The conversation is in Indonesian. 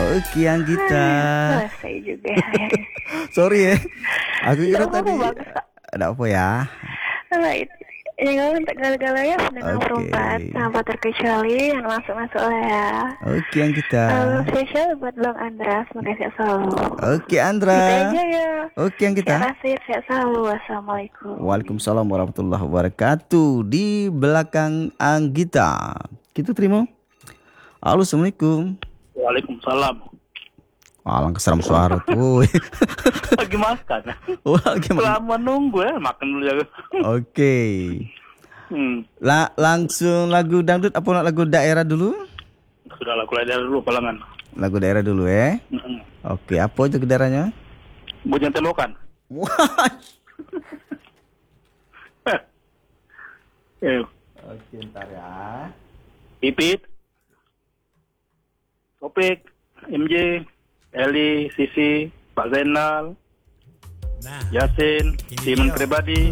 Oke, Anggita. Selesai juga. Sorry ya. Aku kira Nggak tadi. apa-apa, bagus, Pak. Ada apa ya? Yang untuk gal-galau ya pendengar Oke. perempat tanpa terkecuali yang masuk-masuk lah ya. Oke, Anggita. Spesial buat Bang Andra, semoga sehat selalu. Oke, Kita Andra. aja ya. Oke, Anggita. Sehat selalu. Wassalamualaikum. Waalaikumsalam warahmatullahi wabarakatuh. Di belakang Anggita. Kita terima. Halo, Assalamualaikum. Waalaikumsalam. Alangkah seram suara tuh. Lagi makan. Gimana? Lama nunggu ya, makan dulu ya. Oke. Langsung lagu dangdut apa lagu daerah dulu? Sudah lagu daerah dulu palangan. Lagu daerah dulu ya. Oke, apa itu daerahnya? Bujang Telokan. Wah. Oke, ntar ya. Pipit, Topik, MJ, Eli, Sisi, Pak Zainal, Yasin, Simon Pribadi.